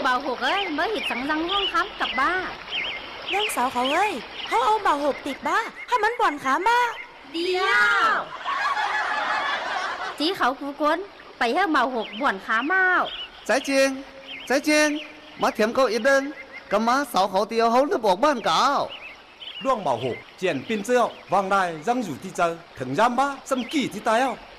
เบาหกเอ้ยเมื่อหิดสังรังห้องค้ำกับบ้าเรื่องสาวเขาเอ้ยเขาเอาเบาหกติดบ้าให้มันบ่อนขามาเดียวจีเขากูกวนไปให้เบาหกบ่อนขาเมาใจจริงมาเถียมเขาอีกเดินก็มาสาวเขาเตียวเขาจะบอกบ้านเก่าร่วงเบาหกเจียนปิ้นเจ้าวางได้ยังอยู่ที่เจอถึงยามบ้าซ้ำกี่ที่ตายเอา